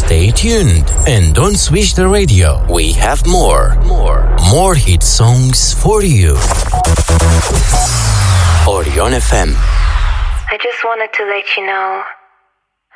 Stay tuned and don't switch the radio. We have more hit songs for you. Orion FM. I just wanted to let you know